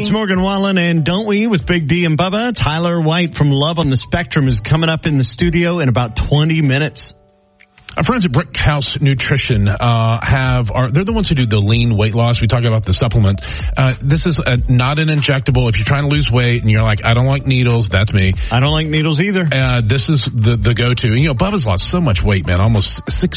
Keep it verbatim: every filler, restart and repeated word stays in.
It's Morgan Wallen and Don't We with Big D and Bubba. Tyler White from Love on the Spectrum is coming up in the studio in about twenty minutes. Our friends at Brickhouse Nutrition uh, have are they're the ones who do the lean weight loss. We talk about the supplement. Uh, this is a, not an injectable. If you're trying to lose weight and you're like, I don't like needles, that's me. I don't like needles either. Uh, this is the the go-to. And, you know, Bubba's lost so much weight, man, almost six